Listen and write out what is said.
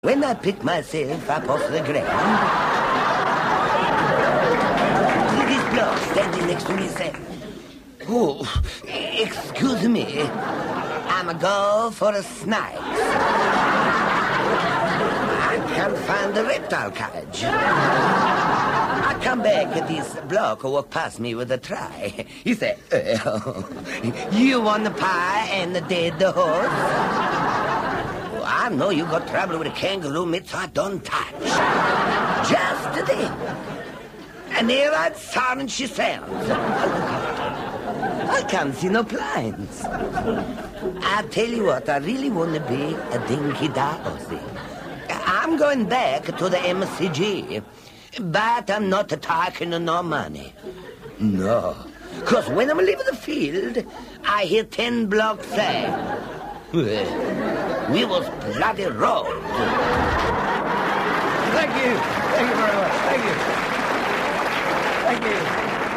When I pick myself up off the ground, this bloke standing next to me said, "Oh, excuse me, I'm a go for a snake. I can't find the reptile cage." I come back at this bloke who walked past me with a tray. He said, "Oh, you want the pie and the dead horse? I know you got trouble with a kangaroo mitts I don't touch." Just then, and there I'd sound she sounds. I can't see no blinds. I tell you what, I really want to be a dinky Darcy. I'm going back to the MCG, but I'm not taking no money. No, because when I'm leaving the field, I hear 10 blocks say, "Well, we was bloody robbed." Thank you. Thank you very much. Thank you. Thank you.